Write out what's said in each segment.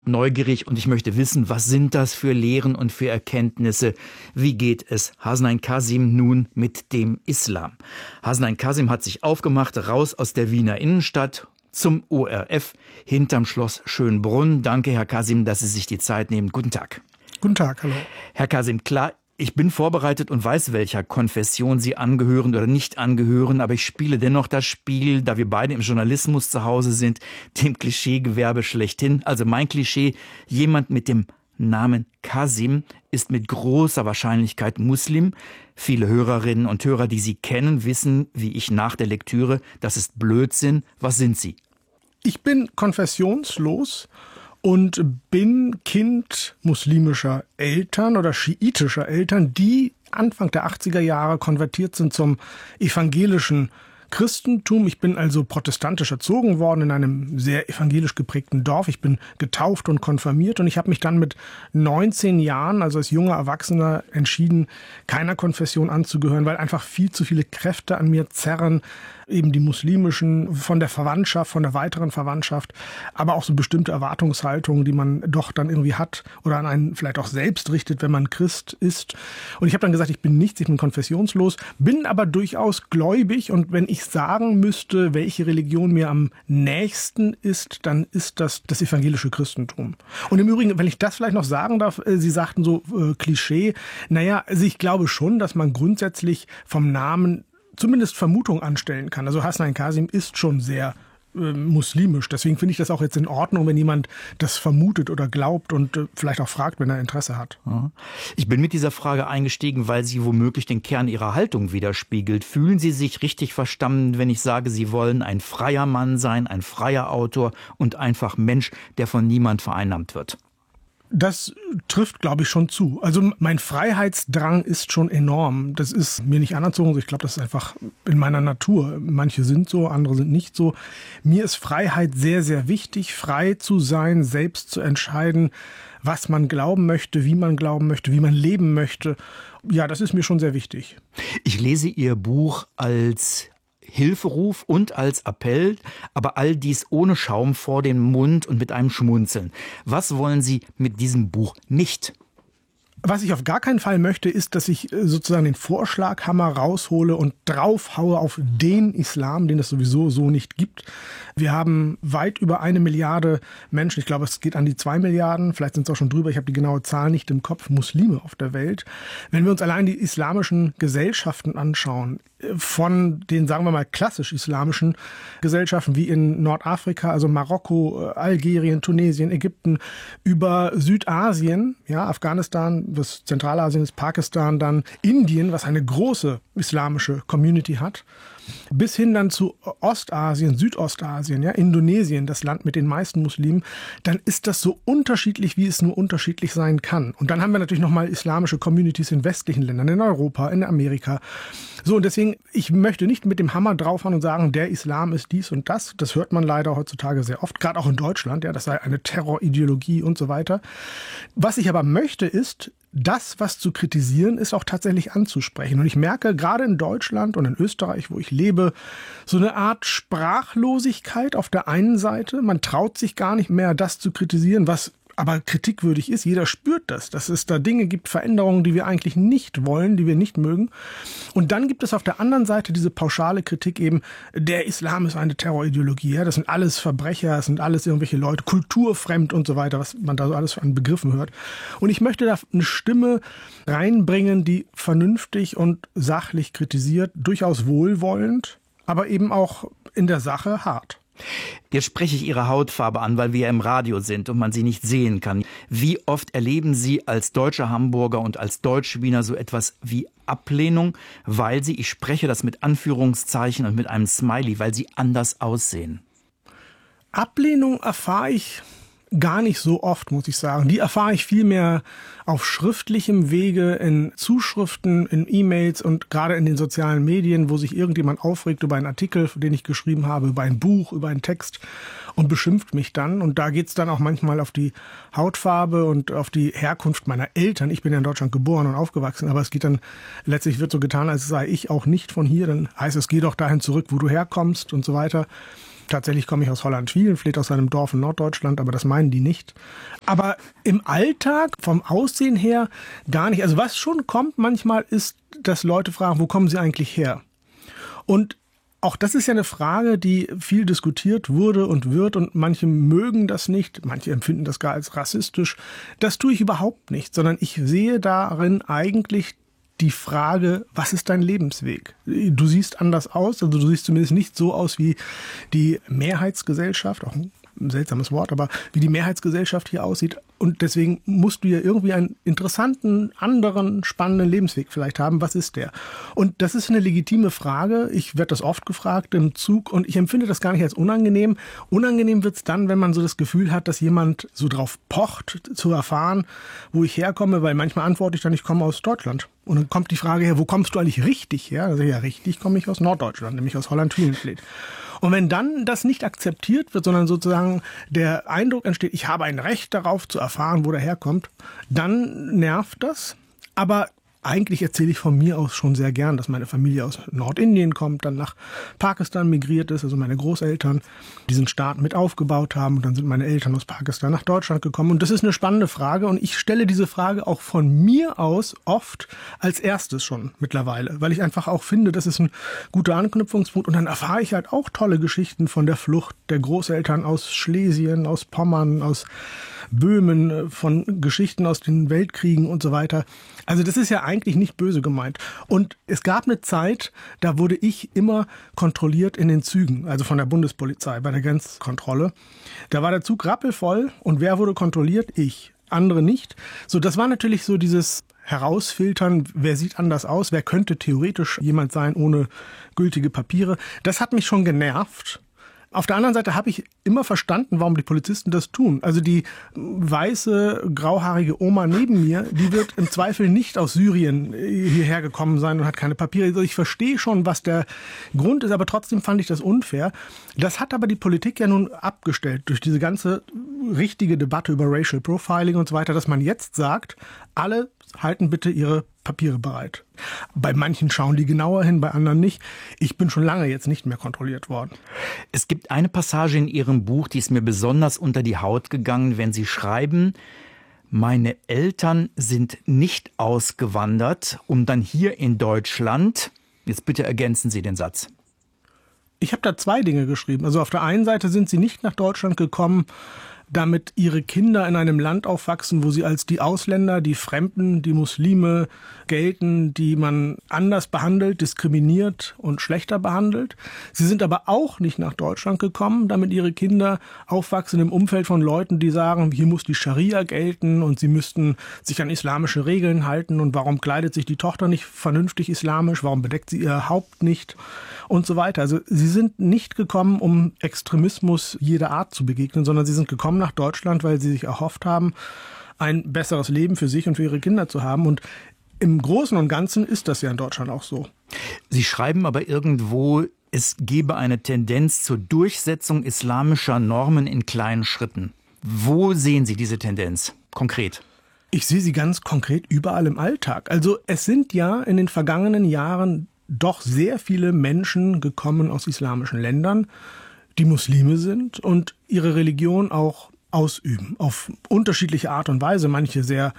neugierig und ich möchte wissen, was sind das für Lehren und für Erkenntnisse? Wie geht es Hasnain Kasim nun mit dem Islam? Hasnain Kasim hat sich aufgemacht, raus aus der Wiener Innenstadt zum ORF hinterm Schloss Schönbrunn. Danke, Herr Kasim, dass Sie sich die Zeit nehmen. Guten Tag. Guten Tag, hallo. Herr Kasim, klar, ich bin vorbereitet und weiß, welcher Konfession Sie angehören oder nicht angehören, aber ich spiele dennoch das Spiel, da wir beide im Journalismus zu Hause sind, dem Klischeegewerbe schlechthin. Also mein Klischee, jemand mit dem Namen Kasim ist mit großer Wahrscheinlichkeit Muslim. Viele Hörerinnen und Hörer, die Sie kennen, wissen, wie ich nach der Lektüre, das ist Blödsinn. Was sind Sie? Ich bin konfessionslos und bin Kind muslimischer Eltern oder schiitischer Eltern, die Anfang der 80er Jahre konvertiert sind zum evangelischen Christentum. Ich bin also protestantisch erzogen worden in einem sehr evangelisch geprägten Dorf. Ich bin getauft und konfirmiert und ich habe mich dann mit 19 Jahren, also als junger Erwachsener, entschieden, keiner Konfession anzugehören, weil einfach viel zu viele Kräfte an mir zerren, eben die muslimischen, von der Verwandtschaft, von der weiteren Verwandtschaft, aber auch so bestimmte Erwartungshaltungen, die man doch dann irgendwie hat oder an einen vielleicht auch selbst richtet, wenn man Christ ist. Und ich habe dann gesagt, ich bin nichts, ich bin konfessionslos, bin aber durchaus gläubig und wenn ich sagen müsste, welche Religion mir am nächsten ist, dann ist das das evangelische Christentum. Und im Übrigen, wenn ich das vielleicht noch sagen darf, Sie sagten so Klischee, naja, also ich glaube schon, dass man grundsätzlich vom Namen zumindest Vermutung anstellen kann. Also Hasnain Kasim ist schon sehr muslimisch. Deswegen finde ich das auch jetzt in Ordnung, wenn jemand das vermutet oder glaubt und vielleicht auch fragt, wenn er Interesse hat. Ich bin mit dieser Frage eingestiegen, weil sie womöglich den Kern Ihrer Haltung widerspiegelt. Fühlen Sie sich richtig verstanden, wenn ich sage, Sie wollen ein freier Mann sein, ein freier Autor und einfach Mensch, der von niemand vereinnahmt wird? Das trifft, glaube ich, schon zu. Also mein Freiheitsdrang ist schon enorm. Das ist mir nicht anerzogen. Ich glaube, das ist einfach in meiner Natur. Manche sind so, andere sind nicht so. Mir ist Freiheit sehr, sehr wichtig, frei zu sein, selbst zu entscheiden, was man glauben möchte, wie man leben möchte. Ja, das ist mir schon sehr wichtig. Ich lese Ihr Buch als Hilferuf und als Appell, aber all dies ohne Schaum vor den Mund und mit einem Schmunzeln. Was wollen Sie mit diesem Buch nicht? Was ich auf gar keinen Fall möchte, ist, dass ich sozusagen den Vorschlaghammer raushole und draufhaue auf den Islam, den es sowieso so nicht gibt. Wir haben weit über 1 Milliarde Menschen, ich glaube, es geht an die 2 Milliarden, vielleicht sind es auch schon drüber, ich habe die genaue Zahl nicht im Kopf, Muslime auf der Welt. Wenn wir uns allein die islamischen Gesellschaften anschauen, von den, sagen wir mal, klassisch-islamischen Gesellschaften wie in Nordafrika, also Marokko, Algerien, Tunesien, Ägypten, über Südasien, ja, Afghanistan, was Zentralasien ist, Pakistan, dann Indien, was eine große islamische Community hat, bis hin dann zu Ostasien, Südostasien, ja, Indonesien, das Land mit den meisten Muslimen, dann ist das so unterschiedlich, wie es nur unterschiedlich sein kann. Und dann haben wir natürlich nochmal islamische Communities in westlichen Ländern, in Europa, in Amerika. So, und deswegen, ich möchte nicht mit dem Hammer draufhauen und sagen, der Islam ist dies und das. Das hört man leider heutzutage sehr oft, gerade auch in Deutschland, ja, das sei eine Terrorideologie und so weiter. Was ich aber möchte, ist, das, was zu kritisieren, ist auch tatsächlich anzusprechen. Und ich merke gerade in Deutschland und in Österreich, wo ich lebe, so eine Art Sprachlosigkeit auf der einen Seite. Man traut sich gar nicht mehr, das zu kritisieren, was aber kritikwürdig ist. Jeder spürt das, dass es da Dinge gibt, Veränderungen, die wir eigentlich nicht wollen, die wir nicht mögen. Und dann gibt es auf der anderen Seite diese pauschale Kritik eben, der Islam ist eine Terrorideologie. Ja? Das sind alles Verbrecher, das sind alles irgendwelche Leute, kulturfremd und so weiter, was man da so alles an Begriffen hört. Und ich möchte da eine Stimme reinbringen, die vernünftig und sachlich kritisiert, durchaus wohlwollend, aber eben auch in der Sache hart. Jetzt spreche ich Ihre Hautfarbe an, weil wir ja im Radio sind und man sie nicht sehen kann. Wie oft erleben Sie als deutscher Hamburger und als Deutsch-Wiener so etwas wie Ablehnung, weil Sie, ich spreche das mit Anführungszeichen und mit einem Smiley, weil Sie anders aussehen? Ablehnung erfahre ich gar nicht so oft, muss ich sagen. Die erfahre ich vielmehr auf schriftlichem Wege, in Zuschriften, in E-Mails und gerade in den sozialen Medien, wo sich irgendjemand aufregt über einen Artikel, den ich geschrieben habe, über ein Buch, über einen Text und beschimpft mich dann. Und da geht's dann auch manchmal auf die Hautfarbe und auf die Herkunft meiner Eltern. Ich bin ja in Deutschland geboren und aufgewachsen, aber es geht dann, letztlich wird so getan, als sei ich auch nicht von hier. Dann heißt es, geh doch dahin zurück, wo du herkommst und so weiter. Tatsächlich komme ich aus Hollandwiel, aus einem Dorf in Norddeutschland, aber das meinen die nicht. Aber im Alltag, vom Aussehen her, gar nicht. Also was schon kommt manchmal ist, dass Leute fragen, wo kommen sie eigentlich her? Und auch das ist ja eine Frage, die viel diskutiert wurde und wird und manche mögen das nicht, manche empfinden das gar als rassistisch. Das tue ich überhaupt nicht, sondern ich sehe darin eigentlich die Frage, was ist dein Lebensweg? Du siehst anders aus, also du siehst zumindest nicht so aus wie die Mehrheitsgesellschaft, auch ein seltsames Wort, aber wie die Mehrheitsgesellschaft hier aussieht. Und deswegen musst du ja irgendwie einen interessanten, anderen, spannenden Lebensweg vielleicht haben. Was ist der? Und das ist eine legitime Frage. Ich werde das oft gefragt im Zug und ich empfinde das gar nicht als unangenehm. Unangenehm wird es dann, wenn man so das Gefühl hat, dass jemand so drauf pocht, zu erfahren, wo ich herkomme, weil manchmal antworte ich dann, ich komme aus Deutschland. Und dann kommt die Frage her, wo kommst du eigentlich richtig her? Also ja, richtig komme ich aus Norddeutschland, nämlich aus Holland-Wielenfleet. Und wenn dann das nicht akzeptiert wird, sondern sozusagen der Eindruck entsteht, ich habe ein Recht darauf zu erfahren, wo der herkommt, dann nervt das. Aber eigentlich erzähle ich von mir aus schon sehr gern, dass meine Familie aus Nordindien kommt, dann nach Pakistan migriert ist, also meine Großeltern diesen Staat mit aufgebaut haben und dann sind meine Eltern aus Pakistan nach Deutschland gekommen. Und das ist eine spannende Frage und ich stelle diese Frage auch von mir aus oft als erstes schon mittlerweile, weil ich einfach auch finde, das ist ein guter Anknüpfungspunkt und dann erfahre ich halt auch tolle Geschichten von der Flucht der Großeltern aus Schlesien, aus Pommern, aus Böhmen, von Geschichten aus den Weltkriegen und so weiter. Also das ist ja eigentlich nicht böse gemeint. Und es gab eine Zeit, da wurde ich immer kontrolliert in den Zügen, also von der Bundespolizei bei der Grenzkontrolle. Da war der Zug rappelvoll und wer wurde kontrolliert? Ich. Andere nicht. So, das war natürlich so dieses Herausfiltern, wer sieht anders aus, wer könnte theoretisch jemand sein ohne gültige Papiere. Das hat mich schon genervt. Auf der anderen Seite habe ich immer verstanden, warum die Polizisten das tun. Also die weiße, grauhaarige Oma neben mir, die wird im Zweifel nicht aus Syrien hierher gekommen sein und hat keine Papiere. Also ich verstehe schon, was der Grund ist, aber trotzdem fand ich das unfair. Das hat aber die Politik ja nun abgestellt durch diese ganze richtige Debatte über Racial Profiling und so weiter, dass man jetzt sagt, alle halten bitte ihre Papiere bereit. Bei manchen schauen die genauer hin, bei anderen nicht. Ich bin schon lange jetzt nicht mehr kontrolliert worden. Es gibt eine Passage in Ihrem Buch, die ist mir besonders unter die Haut gegangen, wenn Sie schreiben, meine Eltern sind nicht ausgewandert, um dann hier in Deutschland, jetzt bitte ergänzen Sie den Satz. Ich habe da zwei Dinge geschrieben. Also auf der einen Seite sind sie nicht nach Deutschland gekommen, damit ihre Kinder in einem Land aufwachsen, wo sie als die Ausländer, die Fremden, die Muslime gelten, die man anders behandelt, diskriminiert und schlechter behandelt. Sie sind aber auch nicht nach Deutschland gekommen, damit ihre Kinder aufwachsen im Umfeld von Leuten, die sagen, hier muss die Scharia gelten und sie müssten sich an islamische Regeln halten und warum kleidet sich die Tochter nicht vernünftig islamisch, warum bedeckt sie ihr Haupt nicht und so weiter. Also sie sind nicht gekommen, um Extremismus jeder Art zu begegnen, sondern sie sind gekommen nach Deutschland, weil sie sich erhofft haben, ein besseres Leben für sich und für ihre Kinder zu haben. Und im Großen und Ganzen ist das ja in Deutschland auch so. Sie schreiben aber irgendwo, es gebe eine Tendenz zur Durchsetzung islamischer Normen in kleinen Schritten. Wo sehen Sie diese Tendenz konkret? Ich sehe sie ganz konkret überall im Alltag. Also es sind ja in den vergangenen Jahren doch sehr viele Menschen gekommen aus islamischen Ländern, die Muslime sind und ihre Religion auch ausüben, auf unterschiedliche Art und Weise, manche sehr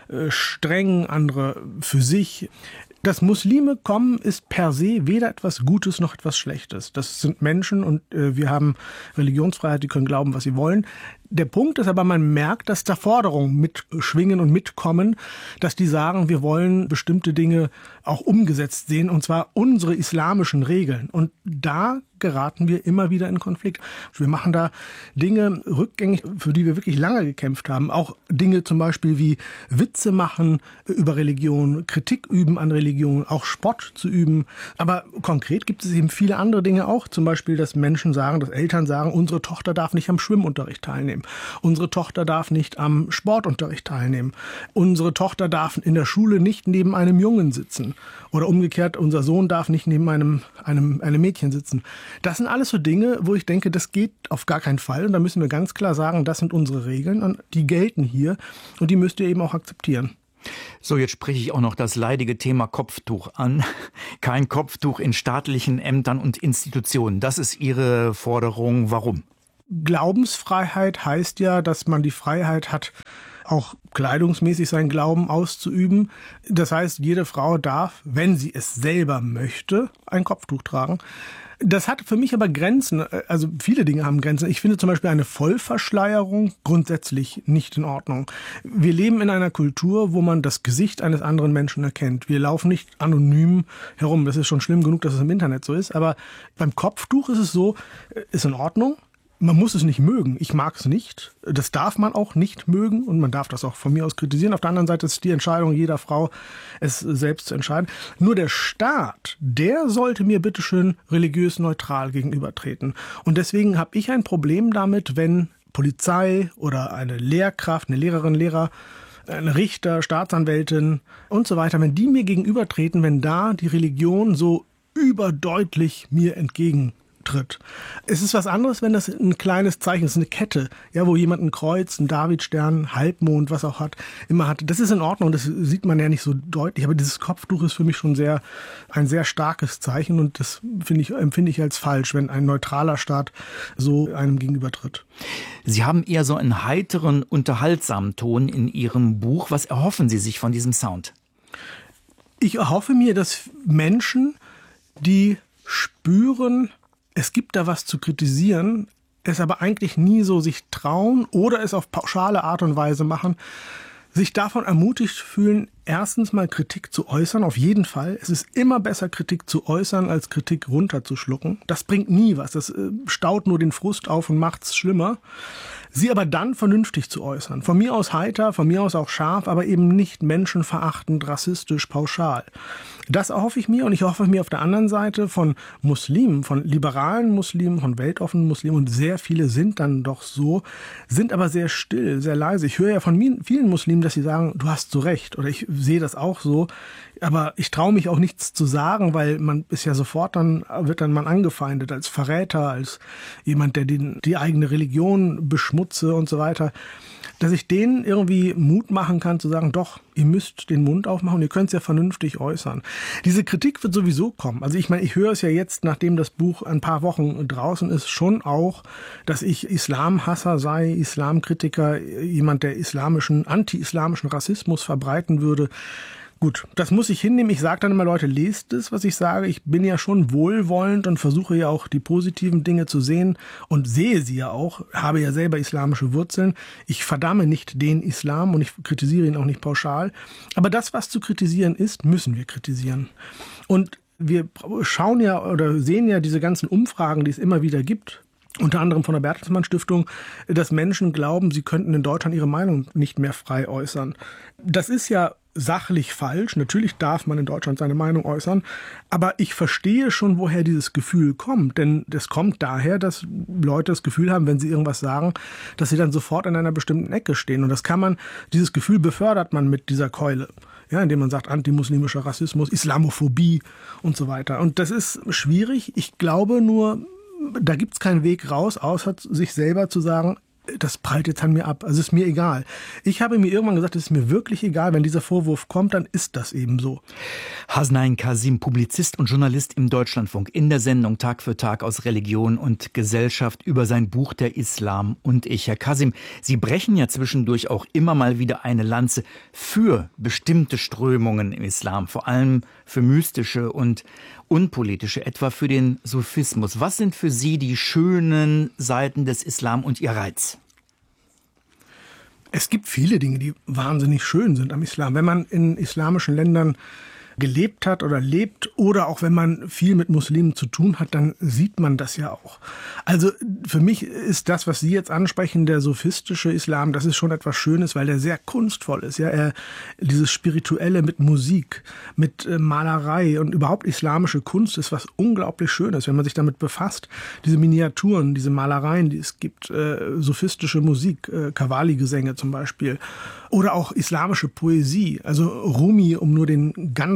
streng, andere für sich. Dass Muslime kommen, ist per se weder etwas Gutes noch etwas Schlechtes. Das sind Menschen und wir haben Religionsfreiheit, die können glauben, was sie wollen. Der Punkt ist aber, man merkt, dass da Forderungen mitschwingen und mitkommen, dass die sagen, wir wollen bestimmte Dinge auch umgesetzt sehen, und zwar unsere islamischen Regeln. Und da geraten wir immer wieder in Konflikt. Wir machen da Dinge rückgängig, für die wir wirklich lange gekämpft haben. Auch Dinge zum Beispiel wie Witze machen über Religion, Kritik üben an Religion, auch Spott zu üben. Aber konkret gibt es eben viele andere Dinge auch. Zum Beispiel, dass Menschen sagen, dass Eltern sagen, unsere Tochter darf nicht am Schwimmunterricht teilnehmen. Unsere Tochter darf nicht am Sportunterricht teilnehmen. Unsere Tochter darf in der Schule nicht neben einem Jungen sitzen. Oder umgekehrt, unser Sohn darf nicht neben einem Mädchen sitzen. Das sind alles so Dinge, wo ich denke, das geht auf gar keinen Fall. Und da müssen wir ganz klar sagen, das sind unsere Regeln und die gelten hier und die müsst ihr eben auch akzeptieren. So, jetzt spreche ich auch noch das leidige Thema Kopftuch an. Kein Kopftuch in staatlichen Ämtern und Institutionen. Das ist Ihre Forderung. Warum? Glaubensfreiheit heißt ja, dass man die Freiheit hat, auch kleidungsmäßig seinen Glauben auszuüben. Das heißt, jede Frau darf, wenn sie es selber möchte, ein Kopftuch tragen. Das hat für mich aber Grenzen, also viele Dinge haben Grenzen. Ich finde zum Beispiel eine Vollverschleierung grundsätzlich nicht in Ordnung. Wir leben in einer Kultur, wo man das Gesicht eines anderen Menschen erkennt. Wir laufen nicht anonym herum. Das ist schon schlimm genug, dass es im Internet so ist. Aber beim Kopftuch ist es so, ist in Ordnung. Man muss es nicht mögen. Ich mag es nicht. Das darf man auch nicht mögen und man darf das auch von mir aus kritisieren. Auf der anderen Seite ist die Entscheidung jeder Frau, es selbst zu entscheiden. Nur der Staat, der sollte mir bitteschön religiös neutral gegenübertreten. Und deswegen habe ich ein Problem damit, wenn Polizei oder eine Lehrkraft, eine Lehrerin, Lehrer, ein Richter, Staatsanwältin und so weiter, wenn die mir gegenübertreten, wenn da die Religion so überdeutlich mir entgegentritt. Es ist was anderes, wenn das ein kleines Zeichen ist, eine Kette, ja, wo jemand ein Kreuz, einen Davidstern, Halbmond, was auch hat, immer hat. Das ist in Ordnung, das sieht man ja nicht so deutlich, aber dieses Kopftuch ist für mich schon ein sehr starkes Zeichen und das empfinde ich als falsch, wenn ein neutraler Staat so einem gegenübertritt. Sie haben eher so einen heiteren, unterhaltsamen Ton in Ihrem Buch. Was erhoffen Sie sich von diesem Sound? Ich erhoffe mir, dass Menschen, die spüren, es gibt da was zu kritisieren, es aber eigentlich nie so sich trauen oder es auf pauschale Art und Weise machen, sich davon ermutigt fühlen, erstens mal Kritik zu äußern, auf jeden Fall. Es ist immer besser, Kritik zu äußern, als Kritik runterzuschlucken. Das bringt nie was, das staut nur den Frust auf und macht's schlimmer. Sie aber dann vernünftig zu äußern. Von mir aus heiter, von mir aus auch scharf, aber eben nicht menschenverachtend, rassistisch, pauschal. Das erhoffe ich mir und ich hoffe mir auf der anderen Seite von Muslimen, von liberalen Muslimen, von weltoffenen Muslimen und sehr viele sind dann doch so, sind aber sehr still, sehr leise. Ich höre ja von vielen Muslimen, dass sie sagen, du hast so recht oder ich sehe das auch so, aber ich traue mich auch nichts zu sagen, weil man ist ja sofort wird dann man angefeindet als Verräter, als jemand, der die eigene Religion beschmutze und so weiter. Dass ich denen irgendwie Mut machen kann zu sagen, doch, ihr müsst den Mund aufmachen, ihr könnt es ja vernünftig äußern. Diese Kritik wird sowieso kommen. Also ich meine, ich höre es ja jetzt, nachdem das Buch ein paar Wochen draußen ist, schon auch, dass ich Islamhasser sei, Islamkritiker, jemand, der anti-islamischen Rassismus verbreiten würde. Gut, das muss ich hinnehmen. Ich sage dann immer, Leute, lest es, was ich sage. Ich bin ja schon wohlwollend und versuche ja auch die positiven Dinge zu sehen und sehe sie ja auch, habe ja selber islamische Wurzeln. Ich verdamme nicht den Islam und ich kritisiere ihn auch nicht pauschal. Aber das, was zu kritisieren ist, müssen wir kritisieren. Und wir schauen ja oder sehen ja diese ganzen Umfragen, die es immer wieder gibt, unter anderem von der Bertelsmann Stiftung, dass Menschen glauben, sie könnten in Deutschland ihre Meinung nicht mehr frei äußern. Das ist ja sachlich falsch. Natürlich darf man in Deutschland seine Meinung äußern, aber ich verstehe schon, woher dieses Gefühl kommt. Denn das kommt daher, dass Leute das Gefühl haben, wenn sie irgendwas sagen, dass sie dann sofort in einer bestimmten Ecke stehen. Und dieses Gefühl befördert man mit dieser Keule. Ja, indem man sagt, antimuslimischer Rassismus, Islamophobie und so weiter. Und das ist schwierig. Ich glaube nur, da gibt's keinen Weg raus, außer sich selber zu sagen, das prallt jetzt an mir ab. Also ist mir egal. Ich habe mir irgendwann gesagt, es ist mir wirklich egal. Wenn dieser Vorwurf kommt, dann ist das eben so. Hasnain Kasim, Publizist und Journalist im Deutschlandfunk, in der Sendung Tag für Tag aus Religion und Gesellschaft über sein Buch Der Islam und ich. Herr Kasim, Sie brechen ja zwischendurch auch immer mal wieder eine Lanze für bestimmte Strömungen im Islam, vor allem für mystische und unpolitische, etwa für den Sufismus. Was sind für Sie die schönen Seiten des Islam und Ihr Reiz? Es gibt viele Dinge, die wahnsinnig schön sind am Islam. Wenn man in islamischen Ländern gelebt hat oder lebt oder auch wenn man viel mit Muslimen zu tun hat, dann sieht man das ja auch. Also für mich ist das, was Sie jetzt ansprechen, der sophistische Islam, das ist schon etwas Schönes, weil der sehr kunstvoll ist. Ja, dieses Spirituelle mit Musik, mit Malerei und überhaupt islamische Kunst ist was unglaublich Schönes, wenn man sich damit befasst. Diese Miniaturen, diese Malereien, die es gibt, sophistische Musik, Qawwali-Gesänge zum Beispiel oder auch islamische Poesie. Also Rumi, um nur den ganz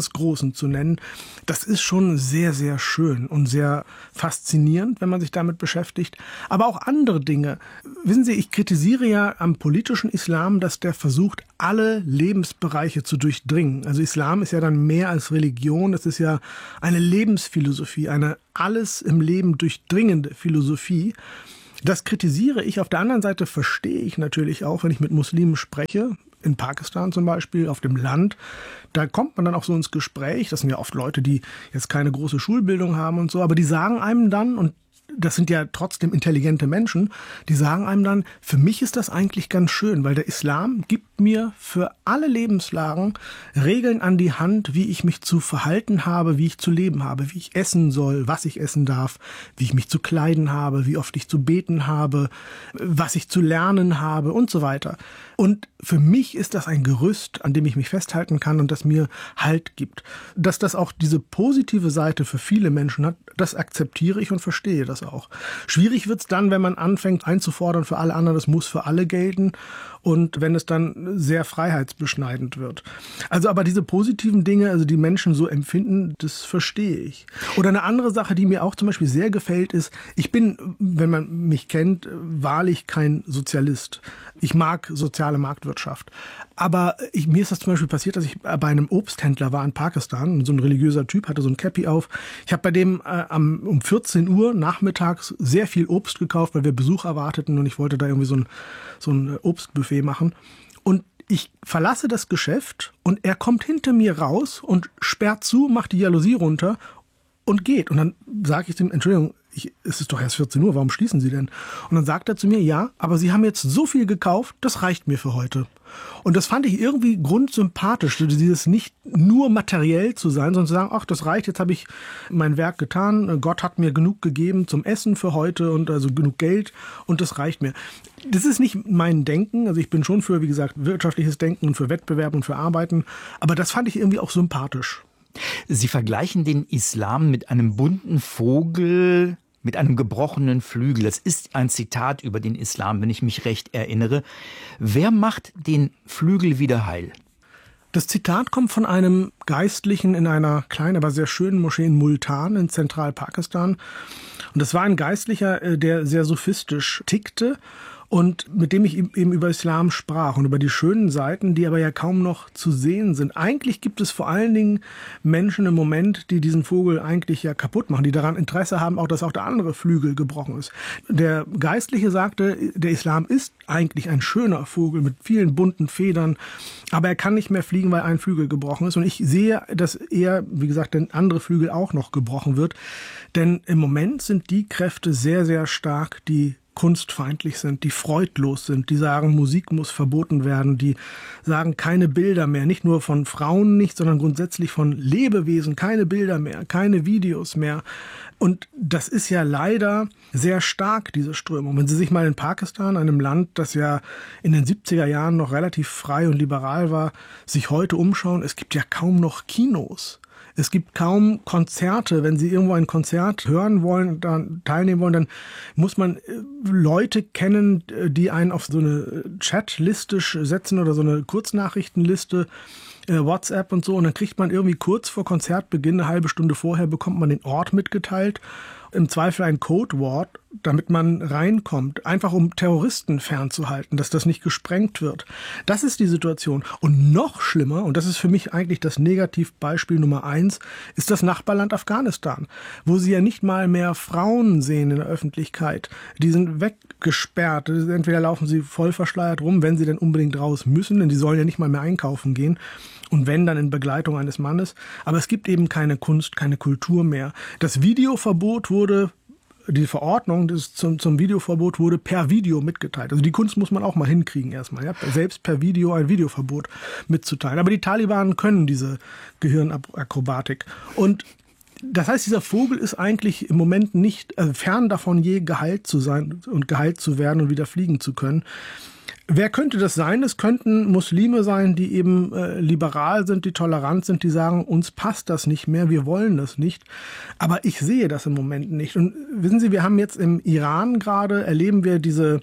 des Großen zu nennen. Das ist schon sehr, sehr schön und sehr faszinierend, wenn man sich damit beschäftigt. Aber auch andere Dinge. Wissen Sie, ich kritisiere ja am politischen Islam, dass der versucht, alle Lebensbereiche zu durchdringen. Also Islam ist ja dann mehr als Religion. Es ist ja eine Lebensphilosophie, eine alles im Leben durchdringende Philosophie. Das kritisiere ich. Auf der anderen Seite verstehe ich natürlich auch, wenn ich mit Muslimen spreche, in Pakistan zum Beispiel, auf dem Land, da kommt man dann auch so ins Gespräch. Das sind ja oft Leute, die jetzt keine große Schulbildung haben und so, aber die sagen einem dann, und das sind ja trotzdem intelligente Menschen, die sagen einem dann, für mich ist das eigentlich ganz schön, weil der Islam gibt mir für alle Lebenslagen Regeln an die Hand, wie ich mich zu verhalten habe, wie ich zu leben habe, wie ich essen soll, was ich essen darf, wie ich mich zu kleiden habe, wie oft ich zu beten habe, was ich zu lernen habe und so weiter. Und für mich ist das ein Gerüst, an dem ich mich festhalten kann und das mir Halt gibt. Dass das auch diese positive Seite für viele Menschen hat, das akzeptiere ich und verstehe das auch. Schwierig wird's dann, wenn man anfängt einzufordern für alle anderen, das muss für alle gelten und wenn es dann sehr freiheitsbeschneidend wird. Also aber diese positiven Dinge, also die Menschen so empfinden, das verstehe ich. Oder eine andere Sache, die mir auch zum Beispiel sehr gefällt, ist, ich bin, wenn man mich kennt, wahrlich kein Sozialist. Ich mag soziale Marktwirtschaft. Aber mir ist das zum Beispiel passiert, dass ich bei einem Obsthändler war in Pakistan. So ein religiöser Typ hatte so ein Cappy auf. Ich habe bei dem um 14 Uhr nachmittags sehr viel Obst gekauft, weil wir Besuch erwarteten und ich wollte da irgendwie so ein Obstbuffet machen. Und ich verlasse das Geschäft und er kommt hinter mir raus und sperrt zu, macht die Jalousie runter und geht. Und dann sage ich dem, Entschuldigung, es ist doch erst 14 Uhr, warum schließen Sie denn? Und dann sagt er zu mir, ja, aber Sie haben jetzt so viel gekauft, das reicht mir für heute. Und das fand ich irgendwie grundsympathisch, dieses nicht nur materiell zu sein, sondern zu sagen, ach, das reicht, jetzt habe ich mein Werk getan, Gott hat mir genug gegeben zum Essen für heute und also genug Geld und das reicht mir. Das ist nicht mein Denken, also ich bin schon für, wie gesagt, wirtschaftliches Denken und für Wettbewerb und für Arbeiten, aber das fand ich irgendwie auch sympathisch. Sie vergleichen den Islam mit einem bunten Vogel, mit einem gebrochenen Flügel. Das ist ein Zitat über den Islam, wenn ich mich recht erinnere. Wer macht den Flügel wieder heil? Das Zitat kommt von einem Geistlichen in einer kleinen, aber sehr schönen Moschee in Multan in Zentralpakistan. Und das war ein Geistlicher, der sehr sophistisch tickte und mit dem ich eben über Islam sprach und über die schönen Seiten, die aber ja kaum noch zu sehen sind. Eigentlich gibt es vor allen Dingen Menschen im Moment, die diesen Vogel eigentlich ja kaputt machen, die daran Interesse haben, auch dass auch der andere Flügel gebrochen ist. Der Geistliche sagte, der Islam ist eigentlich ein schöner Vogel mit vielen bunten Federn, aber er kann nicht mehr fliegen, weil ein Flügel gebrochen ist. Und ich sehe, dass er, wie gesagt, der andere Flügel auch noch gebrochen wird. Denn im Moment sind die Kräfte sehr, sehr stark, die kunstfeindlich sind, die freudlos sind, die sagen, Musik muss verboten werden, die sagen, keine Bilder mehr, nicht nur von Frauen nicht, sondern grundsätzlich von Lebewesen, keine Bilder mehr, keine Videos mehr. Und das ist ja leider sehr stark, diese Strömung. Wenn Sie sich mal in Pakistan, einem Land, das ja in den 70er Jahren noch relativ frei und liberal war, sich heute umschauen, es gibt ja kaum noch Kinos. Es gibt kaum Konzerte. Wenn Sie irgendwo ein Konzert hören wollen, dann teilnehmen wollen, dann muss man Leute kennen, die einen auf so eine Chatliste setzen oder so eine Kurznachrichtenliste, WhatsApp und so. Und dann kriegt man irgendwie kurz vor Konzertbeginn, eine halbe Stunde vorher, bekommt man den Ort mitgeteilt. Im Zweifel ein Codewort, damit man reinkommt. Einfach um Terroristen fernzuhalten, dass das nicht gesprengt wird. Das ist die Situation. Und noch schlimmer, und das ist für mich eigentlich das Negativbeispiel Nummer 1, ist das Nachbarland Afghanistan, wo Sie ja nicht mal mehr Frauen sehen in der Öffentlichkeit. Die sind weggesperrt. Entweder laufen sie voll verschleiert rum, wenn sie denn unbedingt raus müssen, denn die sollen ja nicht mal mehr einkaufen gehen. Und wenn, dann in Begleitung eines Mannes. Aber es gibt eben keine Kunst, keine Kultur mehr. Das Videoverbot wurde, die Verordnung zum Videoverbot wurde per Video mitgeteilt. Also die Kunst muss man auch mal hinkriegen erstmal. Ja? Selbst per Video ein Videoverbot mitzuteilen. Aber die Taliban können diese Gehirnakrobatik. Und das heißt, dieser Vogel ist eigentlich im Moment nicht fern davon, je geheilt zu sein und geheilt zu werden und wieder fliegen zu können. Wer könnte das sein? Es könnten Muslime sein, die eben liberal sind, die tolerant sind, die sagen, uns passt das nicht mehr, wir wollen das nicht. Aber ich sehe das im Moment nicht. Und wissen Sie, wir haben jetzt im Iran gerade, erleben wir diese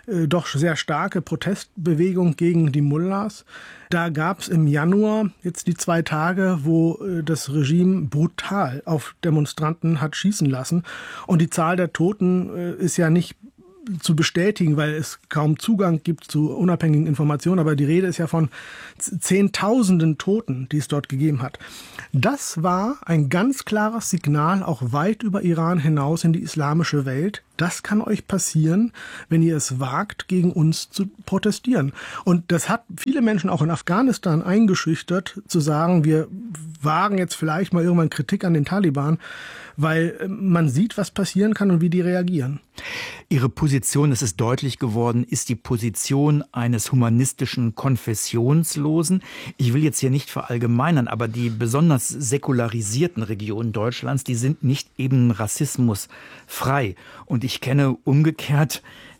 doch sehr starke Protestbewegung gegen die Mullahs. Da gab es im Januar jetzt die 2 Tage, wo das Regime brutal auf Demonstranten hat schießen lassen. Und die Zahl der Toten ist ja nicht zu bestätigen, weil es kaum Zugang gibt zu unabhängigen Informationen. Aber die Rede ist ja von Zehntausenden Toten, die es dort gegeben hat. Das war ein ganz klares Signal, auch weit über Iran hinaus in die islamische Welt. Das kann euch passieren, wenn ihr es wagt, gegen uns zu protestieren. Und das hat viele Menschen auch in Afghanistan eingeschüchtert, zu sagen, wir wagen jetzt vielleicht mal irgendwann Kritik an den Taliban, weil man sieht, was passieren kann und wie die reagieren. Ihre Position, es ist deutlich geworden, ist die Position eines humanistischen Konfessionslosen. Ich will jetzt hier nicht verallgemeinern, aber die besonders säkularisierten Regionen Deutschlands, die sind nicht eben rassismusfrei. Und ich kenne umgekehrt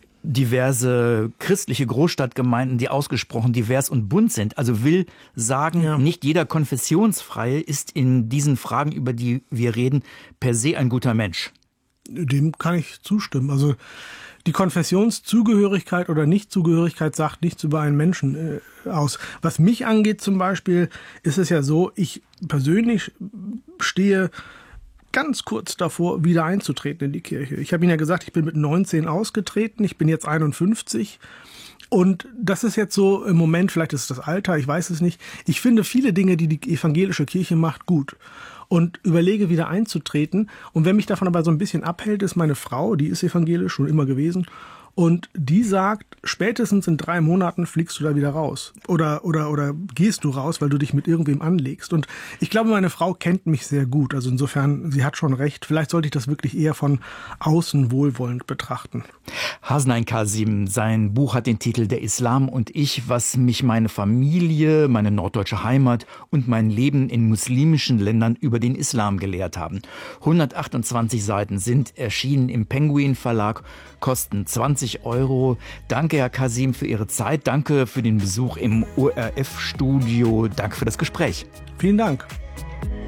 diverse christliche Großstadtgemeinden, die ausgesprochen divers und bunt sind. Also will sagen, nicht jeder Konfessionsfreie ist in diesen Fragen, über die wir reden, per se ein guter Mensch. Dem kann ich zustimmen. Also die Konfessionszugehörigkeit oder Nichtzugehörigkeit sagt nichts über einen Menschen aus. Was mich angeht zum Beispiel, ist es ja so, ich persönlich stehe ganz kurz davor, wieder einzutreten in die Kirche. Ich habe Ihnen ja gesagt, ich bin mit 19 ausgetreten, ich bin jetzt 51. Und das ist jetzt so im Moment, vielleicht ist es das Alter, ich weiß es nicht. Ich finde viele Dinge, die die evangelische Kirche macht, gut. Und überlege, wieder einzutreten. Und wer mich davon aber so ein bisschen abhält, ist meine Frau, die ist evangelisch, schon immer gewesen. Und die sagt, spätestens in 3 Monaten fliegst du da wieder raus. Oder gehst du raus, weil du dich mit irgendwem anlegst. Und ich glaube, meine Frau kennt mich sehr gut. Also insofern, sie hat schon recht. Vielleicht sollte ich das wirklich eher von außen wohlwollend betrachten. Hasnain Kasim, sein Buch hat den Titel Der Islam und ich, was mich meine Familie, meine norddeutsche Heimat und mein Leben in muslimischen Ländern über den Islam gelehrt haben. 128 Seiten sind erschienen im Penguin Verlag, kosten 20 €. Danke, Herr Kasim, für Ihre Zeit. Danke für den Besuch im ORF-Studio. Danke für das Gespräch. Vielen Dank.